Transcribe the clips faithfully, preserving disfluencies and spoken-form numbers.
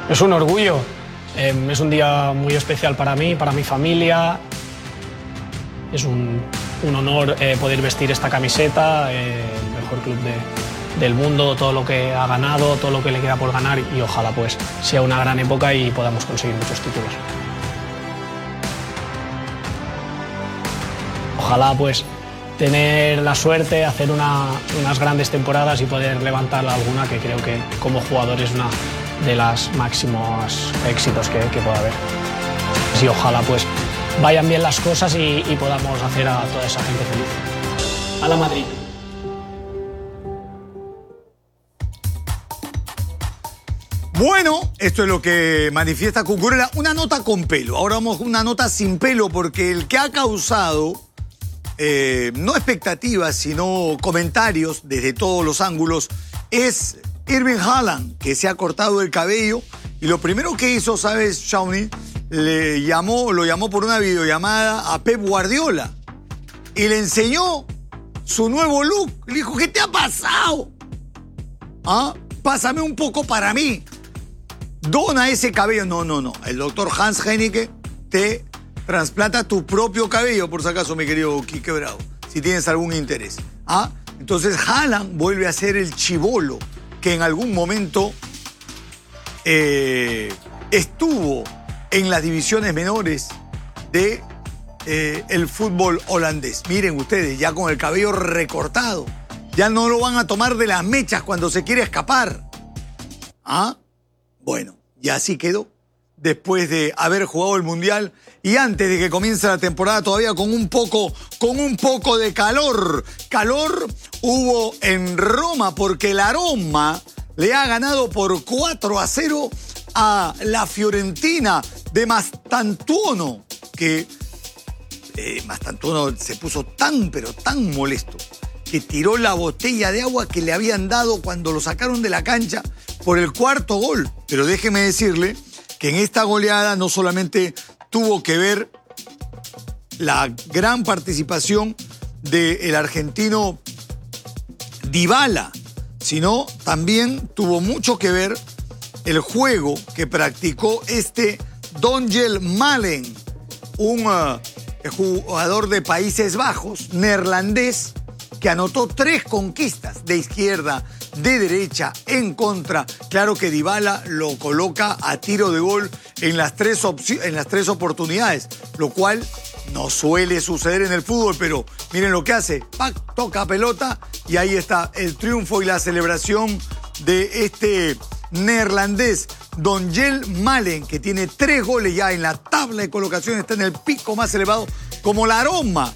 Es un orgullo, eh, es un día muy especial para mí, para mi familia. Es un, un honor eh, poder vestir esta camiseta, eh, el mejor club de, del mundo, todo lo que ha ganado, todo lo que le queda por ganar y ojalá pues sea una gran época y podamos conseguir muchos títulos. Ojalá pues tener la suerte, hacer una, unas grandes temporadas y poder levantar alguna que creo que como jugador es una de los máximos éxitos que, que pueda haber. Y ojalá pues vayan bien las cosas y, y podamos hacer a toda esa gente feliz. A la Madrid. Bueno, esto es lo que manifiesta Cucurella. Una nota con pelo. Ahora vamos con una nota sin pelo porque el que ha causado eh, no expectativas, sino comentarios desde todos los ángulos es Erling Haaland, que se ha cortado el cabello y lo primero que hizo, ¿sabes, Shawnee? Le llamó, lo llamó por una videollamada a Pep Guardiola y le enseñó su nuevo look. Le dijo, ¿qué te ha pasado? ¿Ah? Pásame un poco para mí. Dona ese cabello. No, no, no. El doctor Hans Hennecke te trasplanta tu propio cabello, por si acaso, mi querido Quique Bravo, si tienes algún interés. ¿Ah? Entonces Haaland vuelve a ser el chibolo que en algún momento eh, estuvo en las divisiones menores de eh, el fútbol holandés. Miren ustedes, ya con el cabello recortado. Ya no lo van a tomar de las mechas cuando se quiere escapar. ¿Ah? Bueno, y así quedó. Después de haber jugado el Mundial y antes de que comience la temporada todavía con un poco, con un poco de calor. Calor hubo en Roma porque la Roma le ha ganado por cuatro a cero a la Fiorentina de Mastantuono, que eh, Mastantuono se puso tan, pero tan molesto que tiró la botella de agua que le habían dado cuando lo sacaron de la cancha por el cuarto gol. Pero déjeme decirle que en esta goleada no solamente tuvo que ver la gran participación del argentino Dybala, sino también tuvo mucho que ver el juego que practicó este Donjel Malen, un uh, jugador de Países Bajos, neerlandés, que anotó tres conquistas de izquierda, de derecha, en contra. Claro que Dybala lo coloca a tiro de gol en las tres, en las tres oportunidades, lo cual no suele suceder en el fútbol, pero miren lo que hace. ¡Pac! Toca pelota y ahí está el triunfo y la celebración de este neerlandés, Donjel Malen, que tiene tres goles ya en la tabla de colocación, está en el pico más elevado, como la Roma,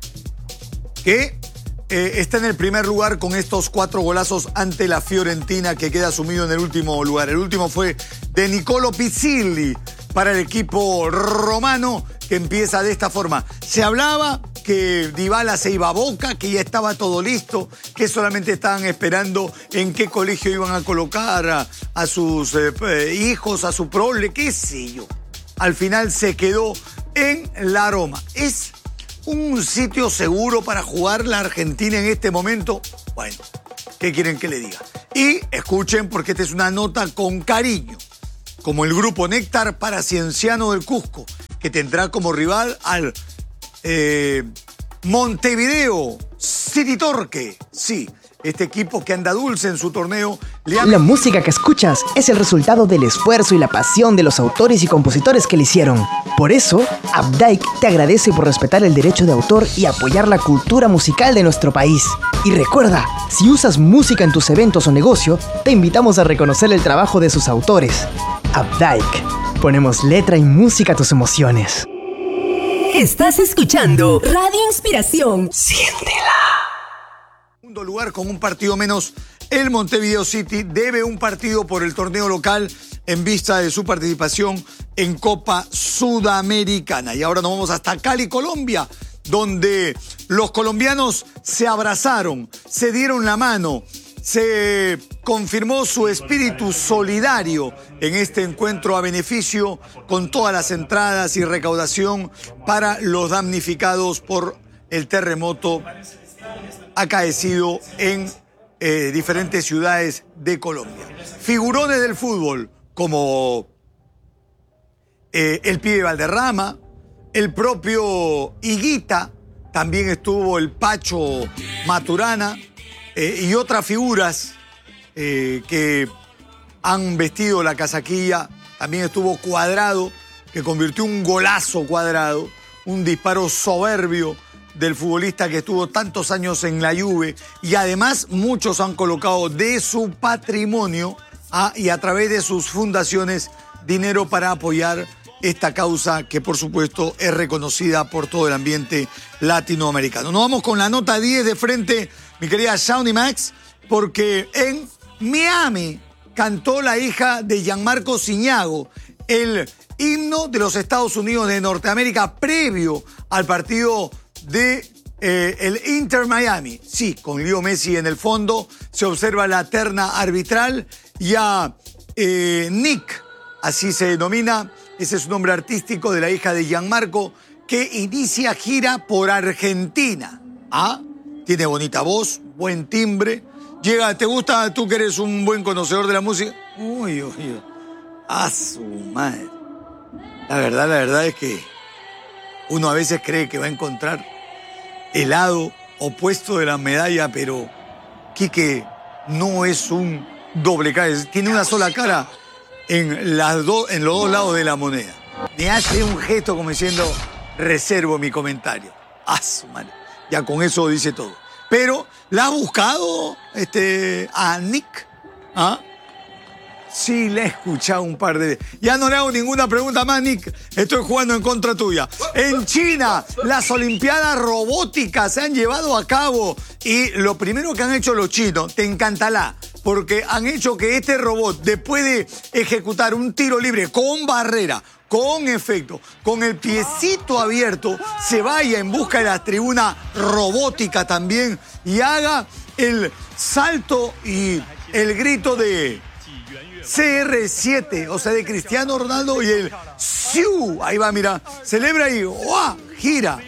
que eh, está en el primer lugar con estos cuatro golazos ante la Fiorentina, que queda sumido en el último lugar. El último fue de Nicolo Pizzilli para el equipo romano, que empieza de esta forma. Se hablaba que Dybala se iba a Boca, que ya estaba todo listo, que solamente estaban esperando en qué colegio iban a colocar a, a sus eh, hijos, a su prole, qué sé yo. Al final se quedó en la Roma. ¿Es un sitio seguro para jugar la Argentina en este momento? Bueno, ¿qué quieren que le diga? Y escuchen, porque esta es una nota con cariño, como el grupo Néctar para Cienciano del Cusco, que tendrá como rival al eh, Montevideo City Torque. Sí, este equipo que anda dulce en su torneo. Le ha... La música que escuchas es el resultado del esfuerzo y la pasión de los autores y compositores que la hicieron. Por eso, Updike te agradece por respetar el derecho de autor y apoyar la cultura musical de nuestro país. Y recuerda, si usas música en tus eventos o negocio, te invitamos a reconocer el trabajo de sus autores. Updike. Ponemos letra y música a tus emociones. Estás escuchando Radio Inspiración. Siéntela. Segundo lugar con un partido menos, el Montevideo City debe un partido por el torneo local en vista de su participación en Copa Sudamericana. Y ahora nos vamos hasta Cali, Colombia, donde los colombianos se abrazaron, se dieron la mano, se confirmó su espíritu solidario en este encuentro a beneficio con todas las entradas y recaudación para los damnificados por el terremoto acaecido en eh, diferentes ciudades de Colombia. Figurones del fútbol como eh, el pibe Valderrama, el propio Higuita, también estuvo el Pacho Maturana eh, y otras figuras eh, que han vestido la casaquilla. También estuvo Cuadrado, que convirtió un golazo Cuadrado, un disparo soberbio del futbolista que estuvo tantos años en la Juve, y además muchos han colocado de su patrimonio a, y a través de sus fundaciones dinero para apoyar esta causa que por supuesto es reconocida por todo el ambiente latinoamericano. Nos vamos con la nota diez de frente, mi querida Shawnee Max, porque en Miami cantó la hija de Gianmarco Signago el himno de los Estados Unidos de Norteamérica previo al partido de eh, el Inter Miami. Sí, con Leo Messi en el fondo, se observa la terna arbitral y a eh, Nick, así se denomina, ese es su nombre artístico de la hija de Gianmarco, que inicia gira por Argentina. ¿Ah? Tiene bonita voz, buen timbre. Llega, ¿te gusta? Tú que eres un buen conocedor de la música. Uy, uy, uy. A su madre. La verdad, la verdad es que uno a veces cree que va a encontrar el lado opuesto de la medalla, pero Quique no es un doble cara, tiene una sola cara en, las do, en los dos lados de la moneda. Me hace un gesto como diciendo, reservo mi comentario. A su madre. Ya con eso dice todo. Pero, ¿la ha buscado este, a Nick? ¿Ah? Sí, la he escuchado un par de veces. Ya no le hago ninguna pregunta más, Nick. Estoy jugando en contra tuya. En China, las Olimpiadas Robóticas se han llevado a cabo. Y lo primero que han hecho los chinos, te encantará, porque han hecho que este robot, después de ejecutar un tiro libre con barrera, con efecto, con el piecito abierto, se vaya en busca de la tribuna robótica también y haga el salto y el grito de C R siete, o sea, de Cristiano Ronaldo, y el ¡siu! Ahí va, mira, celebra y ¡guau! Gira.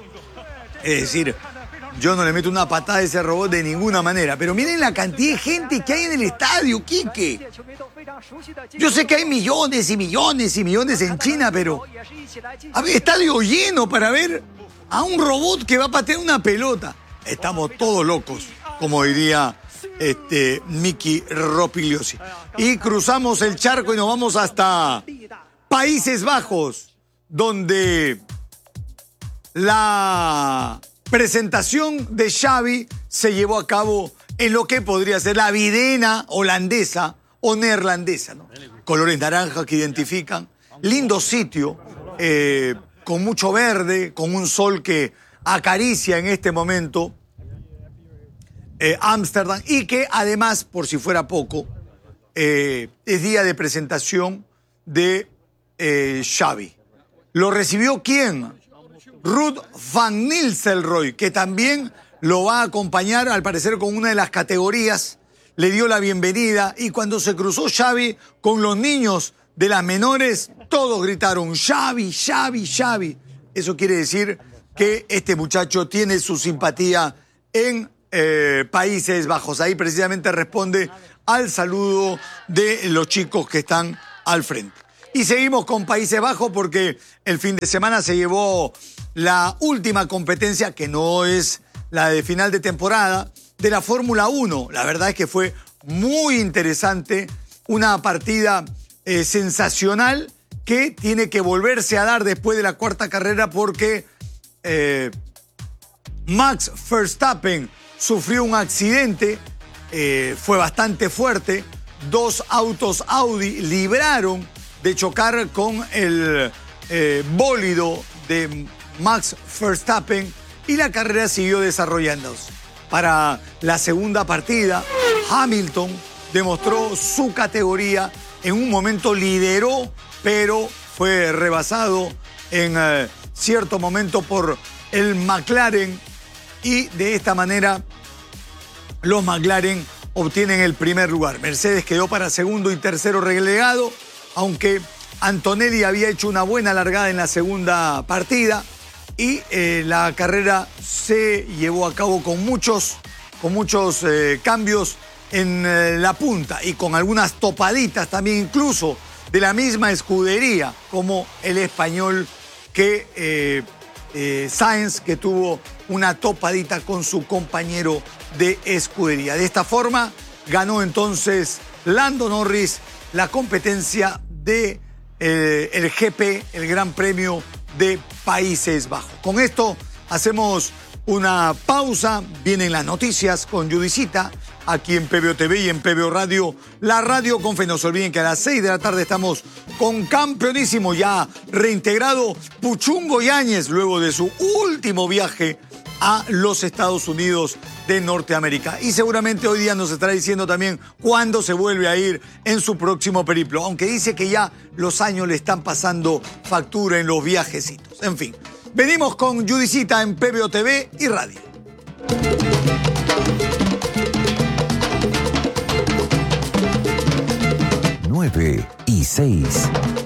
Es decir, yo no le meto una patada a ese robot de ninguna manera, pero miren la cantidad de gente que hay en el estadio, Quique. Yo sé que hay millones y millones y millones en China, pero a ver, estadio lleno para ver a un robot que va a patear una pelota. Estamos todos locos, como diría este, Miki Ropigliosi. Y cruzamos el charco y nos vamos hasta Países Bajos, donde la presentación de Xavi se llevó a cabo en lo que podría ser la videna holandesa o neerlandesa, ¿no? Colores naranjas que identifican. Lindo sitio, eh, con mucho verde, con un sol que acaricia en este momento Ámsterdam, eh, y que además, por si fuera poco, eh, es día de presentación de eh, Xavi. ¿Lo recibió quién? Ruud van Nistelrooy, que también lo va a acompañar, al parecer, con una de las categorías. Le dio la bienvenida y cuando se cruzó Xavi con los niños de las menores, todos gritaron Xavi, Xavi, Xavi. Eso quiere decir que este muchacho tiene su simpatía en eh, Países Bajos. Ahí precisamente responde al saludo de los chicos que están al frente. Y seguimos con Países Bajos porque el fin de semana se llevó la última competencia, que no es la de final de temporada, de la Fórmula uno. La verdad es que fue muy interesante, una partida eh, sensacional que tiene que volverse a dar después de la cuarta carrera porque eh, Max Verstappen sufrió un accidente, eh, fue bastante fuerte. Dos autos Audi libraron de chocar con el eh, bólido de Max Verstappen y la carrera siguió desarrollándose. Para la segunda partida, Hamilton demostró su categoría, en un momento lideró, pero fue rebasado en eh, cierto momento por el McLaren y de esta manera los McLaren obtienen el primer lugar. Mercedes quedó para segundo y tercero relegado, aunque Antonelli había hecho una buena largada en la segunda partida y eh, la carrera se llevó a cabo con muchos, con muchos eh, cambios en eh, la punta y con algunas topaditas también incluso de la misma escudería como el español que eh, eh, Sainz, que tuvo una topadita con su compañero de escudería. De esta forma ganó entonces Lando Norris la competencia de eh, el G P, el Gran Premio de Países Bajos. Con esto hacemos una pausa, vienen las noticias con Judicita, aquí en P B O T V y en P B O Radio, la radio con fe. No se olviden que a las seis de la tarde estamos con campeonísimo ya reintegrado Puchungo Yáñez, luego de su último viaje a los Estados Unidos de Norteamérica. Y seguramente hoy día nos estará diciendo también cuándo se vuelve a ir en su próximo periplo, aunque dice que ya los años le están pasando factura en los viajecitos. En fin, venimos con Judicita en P B O T V y Radio. nueve y seis.